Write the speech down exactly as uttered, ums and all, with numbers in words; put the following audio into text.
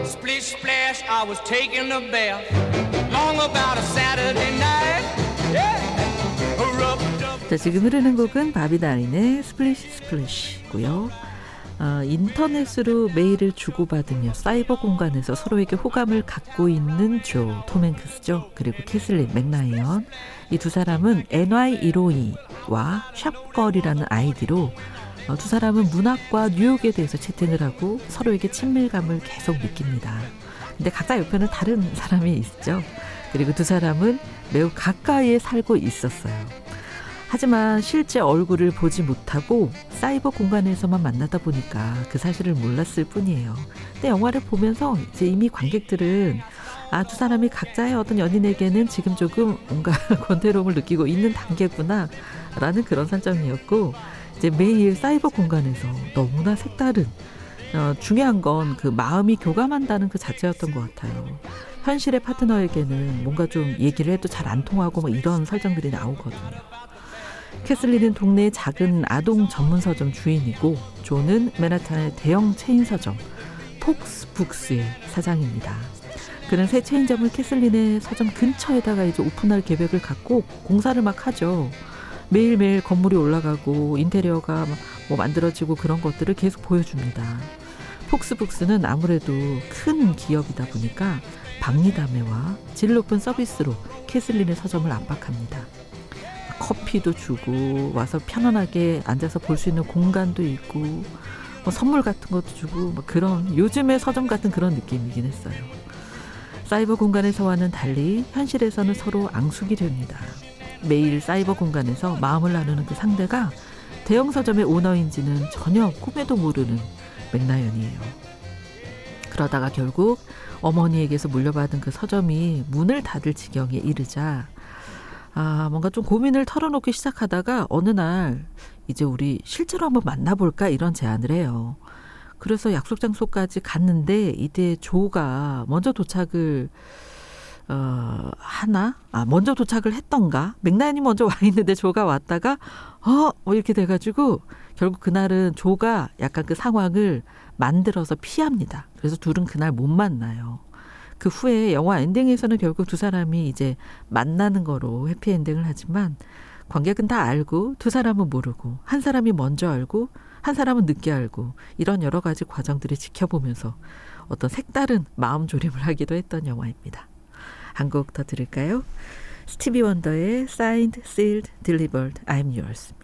Splish splash, I was taking a bath. Long about a Saturday night. Yeah. Rubbed up. 자, 지금 흐르는 곡은 바비 다린의 스플리시 스플리시고요. 어, 인터넷으로 메일을 주고받으며 사이버 공간에서 서로에게 호감을 갖고 있는 조, 톰 행크스죠. 그리고 캐슬린 맥라이언. 이 두 사람은 엔와이 일오이와 샵걸이라는 아이디로 어, 두 사람은 문학과 뉴욕에 대해서 채팅을 하고 서로에게 친밀감을 계속 느낍니다. 근데 각자 옆에는 다른 사람이 있죠. 그리고 두 사람은 매우 가까이에 살고 있었어요. 하지만 실제 얼굴을 보지 못하고 사이버 공간에서만 만나다 보니까 그 사실을 몰랐을 뿐이에요. 근데 영화를 보면서 이제 이미 관객들은 아, 두 사람이 각자의 어떤 연인에게는 지금 조금 뭔가 권태로움을 느끼고 있는 단계구나 라는 그런 설정이었고, 이제 매일 사이버 공간에서 너무나 색다른 어, 중요한 건 그 마음이 교감한다는 그 자체였던 것 같아요. 현실의 파트너에게는 뭔가 좀 얘기를 해도 잘 안 통하고 뭐 이런 설정들이 나오거든요. 캐슬린은 동네의 작은 아동 전문 서점 주인이고, 조는 맨하탄의 대형 체인 서점 폭스북스의 사장입니다. 그는 새 체인점을 캐슬린의 서점 근처에다가 이제 오픈할 계획을 갖고 공사를 막 하죠. 매일매일 건물이 올라가고 인테리어가 뭐 만들어지고 그런 것들을 계속 보여줍니다. 폭스북스는 아무래도 큰 기업이다 보니까 박리담회와 질 높은 서비스로 캐슬린의 서점을 압박합니다. 커피도 주고 와서 편안하게 앉아서 볼 수 있는 공간도 있고 뭐 선물 같은 것도 주고 뭐 그런 요즘의 서점 같은 그런 느낌이긴 했어요. 사이버 공간에서와는 달리 현실에서는 서로 앙숙이 됩니다. 매일 사이버 공간에서 마음을 나누는 그 상대가 대형 서점의 오너인지는 전혀 꿈에도 모르는 맥라이언이에요. 그러다가 결국 어머니에게서 물려받은 그 서점이 문을 닫을 지경에 이르자 아, 뭔가 좀 고민을 털어놓기 시작하다가 어느 날 이제 우리 실제로 한번 만나볼까 이런 제안을 해요. 그래서 약속 장소까지 갔는데 이때 조가 먼저 도착을 어, 하나? 아, 먼저 도착을 했던가? 맥라이언이 먼저 와 있는데 조가 왔다가 어? 뭐 이렇게 돼가지고 결국 그날은 조가 약간 그 상황을 만들어서 피합니다. 그래서 둘은 그날 못 만나요. 그 후에 영화 엔딩에서는 결국 두 사람이 이제 만나는 거로 해피엔딩을 하지만 관객은 다 알고 두 사람은 모르고 한 사람이 먼저 알고 한 사람은 늦게 알고 이런 여러 가지 과정들을 지켜보면서 어떤 색다른 마음 조림을 하기도 했던 영화입니다. 한 곡 더 들을까요? 스티비 원더의 Signed, Sealed, Delivered, I'm Yours.